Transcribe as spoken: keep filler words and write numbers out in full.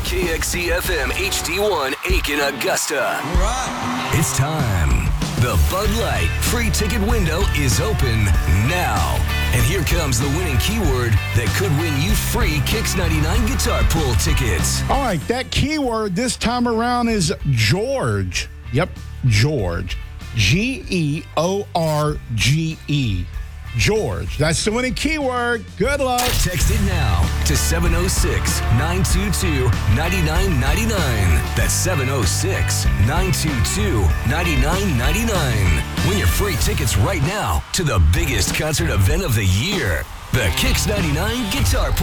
K X C F M H D one, Aiken, Augusta. All right. It's time. The Bud Light free ticket window is open now. And here comes the winning keyword that could win you free Kicks ninety-nine guitar pool tickets. All right, that keyword this time around is George. Yep, George. G E O R G E. George. That's the winning keyword. Good luck. Text it now to seven oh six, nine two two, nine nine nine nine. That's seven oh six, nine two two, nine nine nine nine. Win your free tickets right now to the biggest concert event of the year, the Kicks ninety-nine Guitar